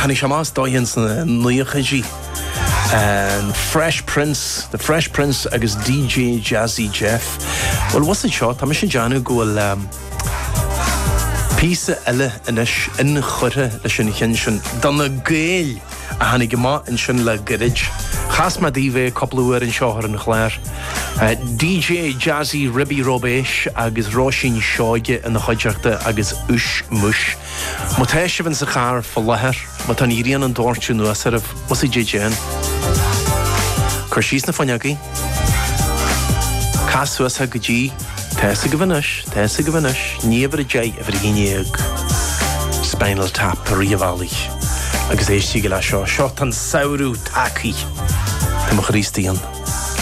Hanny Shamas Doyens Nuyachi and The Fresh Prince agus DJ Jazzy Jeff. Well, what's the shot? I'm Janu go piece elle inish in churre le sin chin dan a gael a hannig gema in sin le garage. Chas ma dive couple uur in shohar in chléir. DJ Jazzy Ribby Robish agus Roshin Shoge in the chudjachta agus ush mush. Motesh van sa char for leher, but an irian and dorchu nu asar of what's he JJN? Kershis na fanyagi. Kasu as hagaji. Tessa Gavanish, Never Jay, every Gineag. Spinal Tap, Ria Valley. Agus Sigala Shot and Sauru Taki. Demochristien.